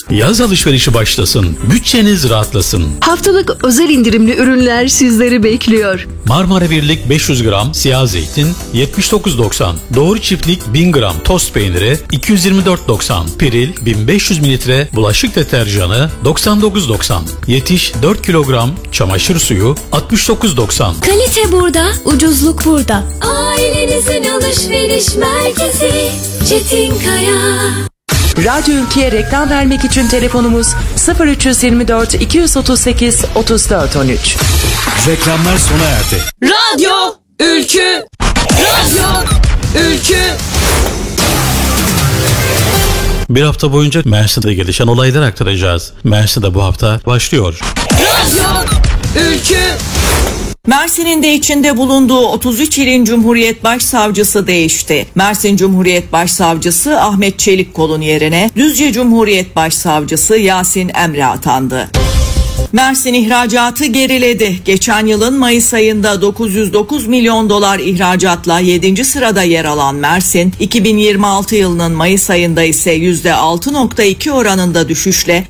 Yaz alışverişi başlasın, bütçeniz rahatlasın. Haftalık özel indirimli ürünler sizleri bekliyor. Marmara Birlik 500 gram siyah zeytin 79.90. Doğru çiftlik 1000 gram tost peyniri 224.90. Piril 1500 mililitre bulaşık deterjanı 99.90. Yetiş 4 kilogram çamaşır suyu 69.90. Kalite burada, ucuzluk burada. Ailenizin alışveriş merkezi Çetinkaya. Radyo Ülke'ye reklam vermek için telefonumuz 0324 238 34 13. Reklamlar sona erdi. Radyo Ülkü. Radyo Ülkü. Bir hafta boyunca Mersin'de gelişen olayları aktaracağız. Mersin'de bu hafta başlıyor. Radyo Ülkü. Mersin'in de içinde bulunduğu 33 ilin Cumhuriyet Başsavcısı değişti. Mersin Cumhuriyet Başsavcısı Ahmet Çelikkol'un yerine Düzce Cumhuriyet Başsavcısı Yasin Emre atandı. Mersin ihracatı geriledi. Geçen yılın Mayıs ayında 909 milyon dolar ihracatla 7. sırada yer alan Mersin, 2026 yılının Mayıs ayında ise %6.2 oranında düşüşle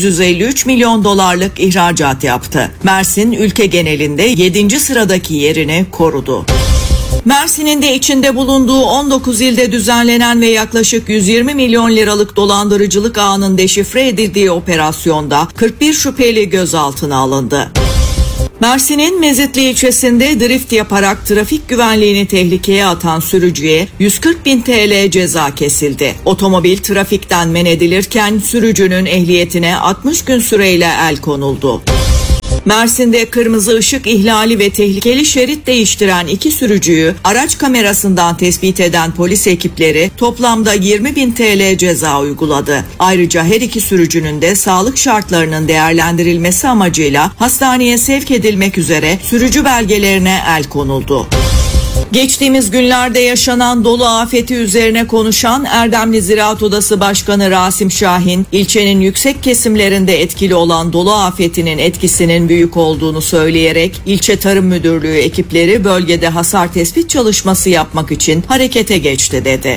853 milyon dolarlık ihracat yaptı. Mersin ülke genelinde 7. sıradaki yerini korudu. Mersin'in de içinde bulunduğu 19 ilde düzenlenen ve yaklaşık 120 milyon liralık dolandırıcılık ağının deşifre edildiği operasyonda 41 şüpheli gözaltına alındı. Mersin'in Mezitli ilçesinde drift yaparak trafik güvenliğini tehlikeye atan sürücüye 140.000 TL ceza kesildi. Otomobil trafikten men edilirken sürücünün ehliyetine 60 gün süreyle el konuldu. Mersin'de kırmızı ışık ihlali ve tehlikeli şerit değiştiren 2 sürücüyü araç kamerasından tespit eden polis ekipleri toplamda 20.000 TL ceza uyguladı. Ayrıca her 2 sürücünün de sağlık şartlarının değerlendirilmesi amacıyla hastaneye sevk edilmek üzere sürücü belgelerine el konuldu. Geçtiğimiz günlerde yaşanan dolu afeti üzerine konuşan Erdemli Ziraat Odası Başkanı Rasim Şahin, ilçenin yüksek kesimlerinde etkili olan dolu afetinin etkisinin büyük olduğunu söyleyerek ilçe Tarım Müdürlüğü ekipleri bölgede hasar tespit çalışması yapmak için harekete geçti dedi.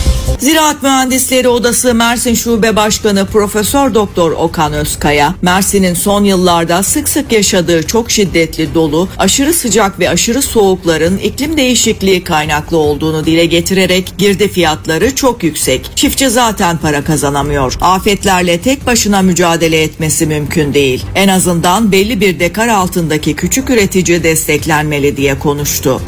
Ziraat Mühendisleri Odası Mersin Şube Başkanı Profesör Doktor Okan Özkaya, Mersin'in son yıllarda sık sık yaşadığı çok şiddetli dolu, aşırı sıcak ve aşırı soğukların iklim değişikliği kaynaklı olduğunu dile getirerek girdi fiyatları çok yüksek. Çiftçi zaten para kazanamıyor. Afetlerle tek başına mücadele etmesi mümkün değil. En azından belli bir dekar altındaki küçük üretici desteklenmeli diye konuştu.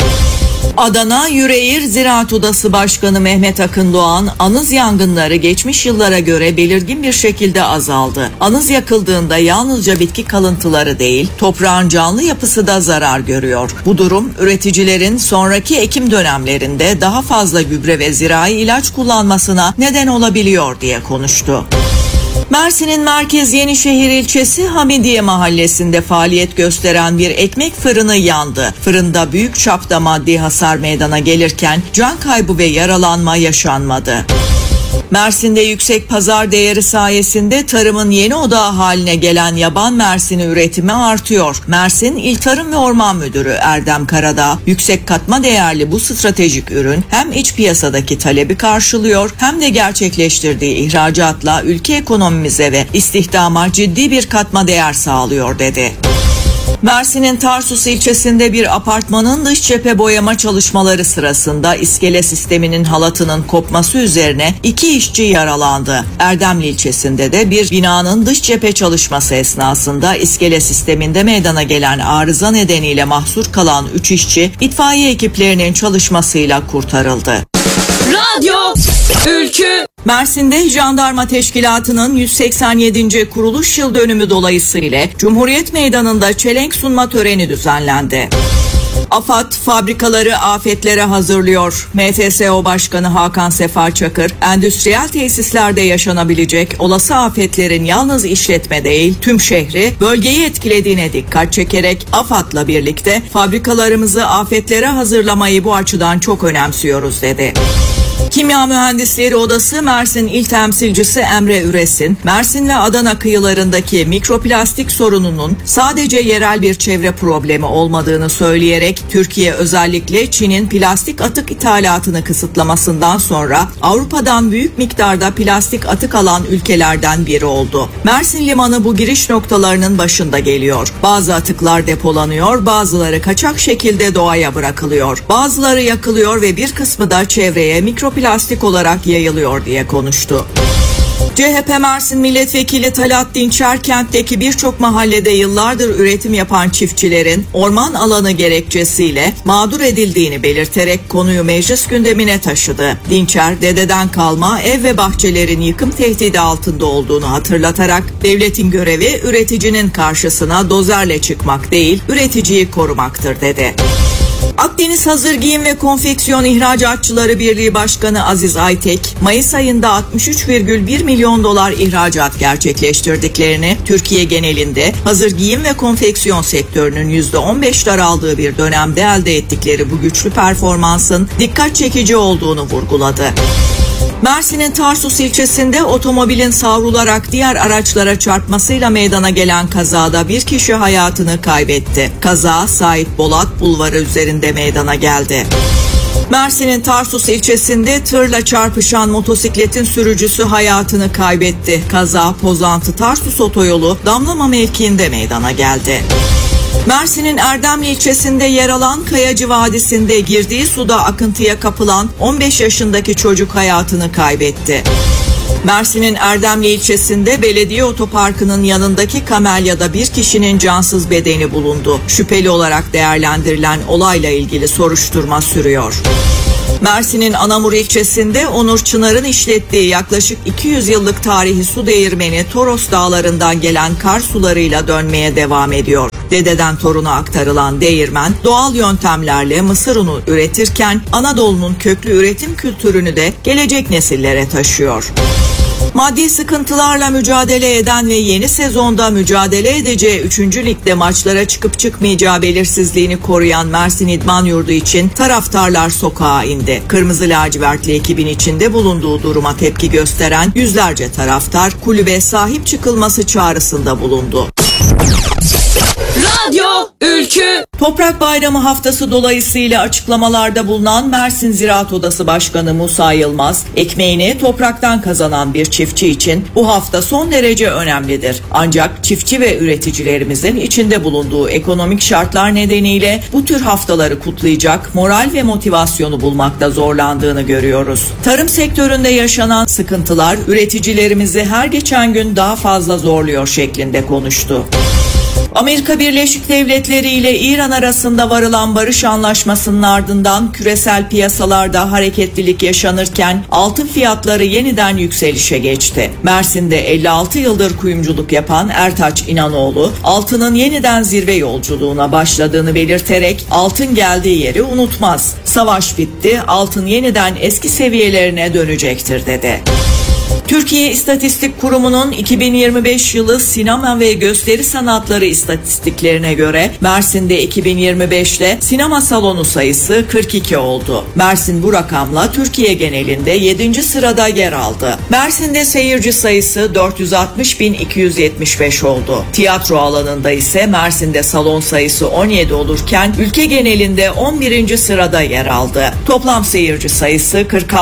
Adana Yüreğir Ziraat Odası Başkanı Mehmet Akın Doğan, anız yangınları geçmiş yıllara göre belirgin bir şekilde azaldı. Anız yakıldığında yalnızca bitki kalıntıları değil, toprağın canlı yapısı da zarar görüyor. Bu durum üreticilerin sonraki ekim dönemlerinde daha fazla gübre ve zirai ilaç kullanmasına neden olabiliyor diye konuştu. Mersin'in merkez Yenişehir ilçesi Hamidiye mahallesinde faaliyet gösteren bir ekmek fırını yandı. Fırında büyük çapta maddi hasar meydana gelirken can kaybı ve yaralanma yaşanmadı. Mersin'de yüksek pazar değeri sayesinde tarımın yeni odağı haline gelen yaban mersini üretimi artıyor. Mersin İl Tarım ve Orman Müdürü Erdem Karadağ, yüksek katma değerli bu stratejik ürün hem iç piyasadaki talebi karşılıyor hem de gerçekleştirdiği ihracatla ülke ekonomimize ve istihdama ciddi bir katma değer sağlıyor dedi. Mersin'in Tarsus ilçesinde bir apartmanın dış cephe boyama çalışmaları sırasında iskele sisteminin halatının kopması üzerine 2 işçi yaralandı. Erdemli ilçesinde de bir binanın dış cephe çalışması esnasında iskele sisteminde meydana gelen arıza nedeniyle mahsur kalan 3 işçi itfaiye ekiplerinin çalışmasıyla kurtarıldı. Radyo Ülkü. Mersin'de Jandarma Teşkilatı'nın 187. kuruluş yıl dönümü dolayısıyla Cumhuriyet Meydanı'nda çelenk sunma töreni düzenlendi. AFAD fabrikaları afetlere hazırlıyor. MTSO Başkanı Hakan Sefa Çakır, endüstriyel tesislerde yaşanabilecek olası afetlerin yalnız işletme değil, tüm şehri, bölgeyi etkilediğine dikkat çekerek AFAD'la birlikte fabrikalarımızı afetlere hazırlamayı bu açıdan çok önemsiyoruz dedi. Kimya Mühendisleri Odası Mersin İl Temsilcisi Emre Üresin, Mersin ve Adana kıyılarındaki mikroplastik sorununun sadece yerel bir çevre problemi olmadığını söyleyerek Türkiye özellikle Çin'in plastik atık ithalatını kısıtlamasından sonra Avrupa'dan büyük miktarda plastik atık alan ülkelerden biri oldu. Mersin Limanı bu giriş noktalarının başında geliyor. Bazı atıklar depolanıyor, bazıları kaçak şekilde doğaya bırakılıyor. Bazıları yakılıyor ve bir kısmı da çevreye mikroplastik olarak yayılıyor diye konuştu. CHP Mersin Milletvekili Talat Dinçer kentteki birçok mahallede yıllardır üretim yapan çiftçilerin orman alanı gerekçesiyle mağdur edildiğini belirterek konuyu meclis gündemine taşıdı. Dinçer, dededen kalma ev ve bahçelerin yıkım tehdidi altında olduğunu hatırlatarak devletin görevi üreticinin karşısına dozerle çıkmak değil, üreticiyi korumaktır dedi. Akdeniz Hazır Giyim ve Konfeksiyon İhracatçıları Birliği Başkanı Aziz Aytek, Mayıs ayında 63,1 milyon dolar ihracat gerçekleştirdiklerini, Türkiye genelinde hazır giyim ve konfeksiyon sektörünün %15 daraldığı bir dönemde elde ettikleri bu güçlü performansın dikkat çekici olduğunu vurguladı. Mersin'in Tarsus ilçesinde otomobilin savrularak diğer araçlara çarpmasıyla meydana gelen kazada bir kişi hayatını kaybetti. Kaza Sait Bolat Bulvarı üzerinde meydana geldi. Mersin'in Tarsus ilçesinde tırla çarpışan motosikletin sürücüsü hayatını kaybetti. Kaza Pozantı-Tarsus otoyolu Damlama mevkiinde meydana geldi. Mersin'in Erdemli ilçesinde yer alan Kayacı Vadisi'nde girdiği suda akıntıya kapılan 15 yaşındaki çocuk hayatını kaybetti. Mersin'in Erdemli ilçesinde belediye otoparkının yanındaki kamelyada bir kişinin cansız bedeni bulundu. Şüpheli olarak değerlendirilen olayla ilgili soruşturma sürüyor. Mersin'in Anamur ilçesinde Onur Çınar'ın işlettiği yaklaşık 200 yıllık tarihi su değirmeni Toros Dağları'ndan gelen kar sularıyla dönmeye devam ediyor. Dededen toruna aktarılan değirmen doğal yöntemlerle mısır unu üretirken Anadolu'nun köklü üretim kültürünü de gelecek nesillere taşıyor. Maddi sıkıntılarla mücadele eden ve yeni sezonda mücadele edeceği 3. Lig'de maçlara çıkıp çıkmayacağı belirsizliğini koruyan Mersin İdman Yurdu için taraftarlar sokağa indi. Kırmızı lacivertli ekibin içinde bulunduğu duruma tepki gösteren yüzlerce taraftar kulübe sahip çıkılması çağrısında bulundu. Radyo Ülkü. Toprak Bayramı haftası dolayısıyla açıklamalarda bulunan Mersin Ziraat Odası Başkanı Musa Yılmaz, ekmeğini topraktan kazanan bir çiftçi için bu hafta son derece önemlidir. Ancak çiftçi ve üreticilerimizin içinde bulunduğu ekonomik şartlar nedeniyle bu tür haftaları kutlayacak moral ve motivasyonu bulmakta zorlandığını görüyoruz. Tarım sektöründe yaşanan sıkıntılar üreticilerimizi her geçen gün daha fazla zorluyor şeklinde konuştu. Amerika Birleşik Devletleri ile İran arasında varılan barış anlaşmasının ardından küresel piyasalarda hareketlilik yaşanırken altın fiyatları yeniden yükselişe geçti. Mersin'de 56 yıldır kuyumculuk yapan Ertaç İnanoğlu, altının yeniden zirve yolculuğuna başladığını belirterek altın geldiği yeri unutmaz. Savaş bitti, altın yeniden eski seviyelerine dönecektir dedi. Türkiye İstatistik Kurumu'nun 2025 yılı sinema ve gösteri sanatları istatistiklerine göre Mersin'de 2025'te sinema salonu sayısı 42 oldu. Mersin bu rakamla Türkiye genelinde 7. sırada yer aldı. Mersin'de seyirci sayısı 460.275 oldu. Tiyatro alanında ise Mersin'de salon sayısı 17 olurken ülke genelinde 11. sırada yer aldı. Toplam seyirci sayısı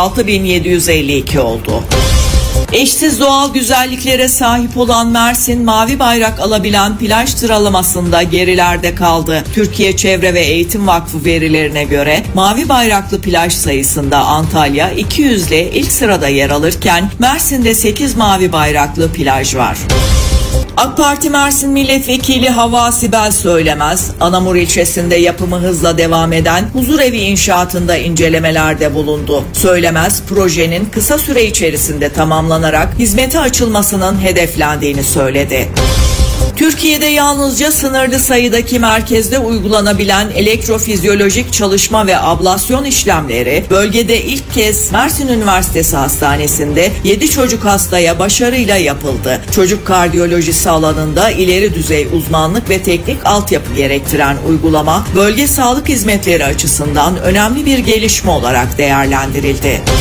46.752 oldu. Eşsiz doğal güzelliklere sahip olan Mersin, mavi bayrak alabilen plaj sıralamasında gerilerde kaldı. Türkiye Çevre ve Eğitim Vakfı verilerine göre mavi bayraklı plaj sayısında Antalya 200 ile ilk sırada yer alırken Mersin'de 8 mavi bayraklı plaj var. AK Parti Mersin Milletvekili Havva Sibel Söylemez, Anamur ilçesinde yapımı hızla devam eden huzurevi inşaatında incelemelerde bulundu. Söylemez, projenin kısa süre içerisinde tamamlanarak hizmete açılmasının hedeflendiğini söyledi. Türkiye'de yalnızca sınırlı sayıdaki merkezde uygulanabilen elektrofizyolojik çalışma ve ablasyon işlemleri bölgede ilk kez Mersin Üniversitesi Hastanesi'nde 7 çocuk hastaya başarıyla yapıldı. Çocuk kardiyolojisi alanında ileri düzey uzmanlık ve teknik altyapı gerektiren uygulama bölge sağlık hizmetleri açısından önemli bir gelişme olarak değerlendirildi.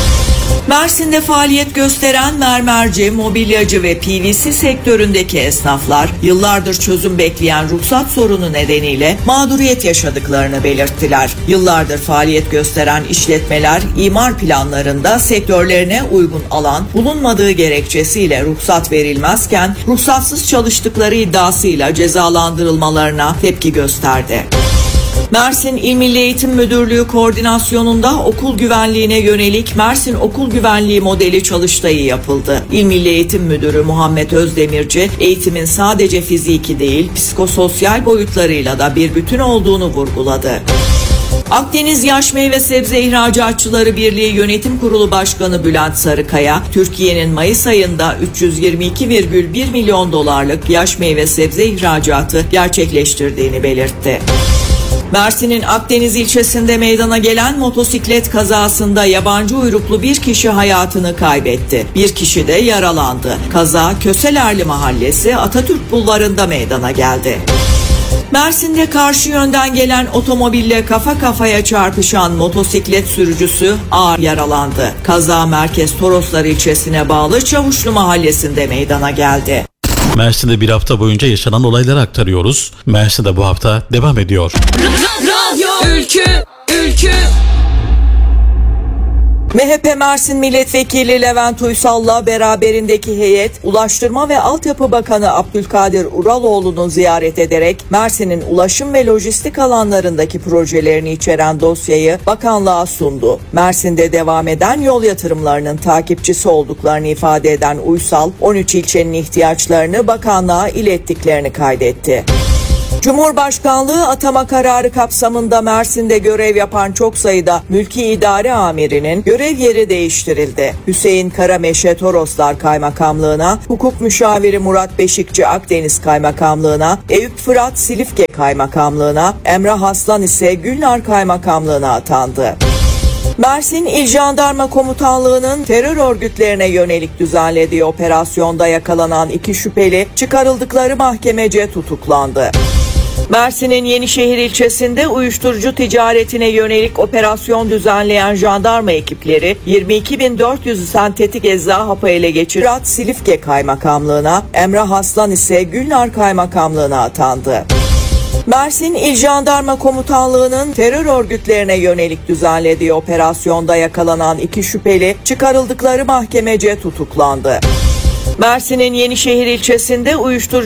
Mersin'de faaliyet gösteren mermerci, mobilyacı ve PVC sektöründeki esnaflar yıllardır çözüm bekleyen ruhsat sorunu nedeniyle mağduriyet yaşadıklarını belirttiler. Yıllardır faaliyet gösteren işletmeler imar planlarında sektörlerine uygun alan bulunmadığı gerekçesiyle ruhsat verilmezken ruhsatsız çalıştıkları iddiasıyla cezalandırılmalarına tepki gösterdi. Mersin İl Milli Eğitim Müdürlüğü koordinasyonunda okul güvenliğine yönelik Mersin Okul Güvenliği modeli çalıştayı yapıldı. İl Milli Eğitim Müdürü Muhammed Özdemirci, eğitimin sadece fiziki değil, psikososyal boyutlarıyla da bir bütün olduğunu vurguladı. Akdeniz Yaş Meyve Sebze İhracatçıları Birliği Yönetim Kurulu Başkanı Bülent Sarıkaya, Türkiye'nin Mayıs ayında 322,1 milyon dolarlık yaş meyve sebze ihracatı gerçekleştirdiğini belirtti. Mersin'in Akdeniz ilçesinde meydana gelen motosiklet kazasında yabancı uyruklu bir kişi hayatını kaybetti. Bir kişi de yaralandı. Kaza Köselerli Mahallesi Atatürk Bulvarı'nda meydana geldi. Mersin'de karşı yönden gelen otomobille kafa kafaya çarpışan motosiklet sürücüsü ağır yaralandı. Kaza Merkez Toroslar ilçesine bağlı Çavuşlu Mahallesi'nde meydana geldi. Mersin'de bir hafta boyunca yaşanan olayları aktarıyoruz. Mersin'de bu hafta devam ediyor. Radyo Ülkü MHP Mersin Milletvekili Levent Uysal'la beraberindeki heyet, Ulaştırma ve Altyapı Bakanı Abdülkadir Uraloğlu'nu ziyaret ederek Mersin'in ulaşım ve lojistik alanlarındaki projelerini içeren dosyayı bakanlığa sundu. Mersin'de devam eden yol yatırımlarının takipçisi olduklarını ifade eden Uysal, 13 ilçenin ihtiyaçlarını bakanlığa ilettiklerini kaydetti. Cumhurbaşkanlığı atama kararı kapsamında Mersin'de görev yapan çok sayıda mülki idare amirinin görev yeri değiştirildi. Hüseyin Karameşe Toroslar Kaymakamlığına, hukuk müşaviri Murat Beşikçi Akdeniz Kaymakamlığına, Eyüp Fırat Silifke Kaymakamlığına, Emrah Aslan ise Gülnar Kaymakamlığına atandı. Mersin İl Jandarma Komutanlığı'nın terör örgütlerine yönelik düzenlediği operasyonda yakalanan 2 şüpheli çıkarıldıkları mahkemece tutuklandı. Mersin'in Yenişehir ilçesinde uyuşturucu ticaretine yönelik operasyon düzenleyen jandarma ekipleri 22.400 sentetik ecza hapı ele geçirip Fırat Silifke Kaymakamlığına, Emrah Aslan ise Gülnar Kaymakamlığına atandı. Mersin İl Jandarma Komutanlığı'nın terör örgütlerine yönelik düzenlediği operasyonda yakalanan 2 şüpheli çıkarıldıkları mahkemece tutuklandı. Mersin'in Yenişehir ilçesinde uyuşturucu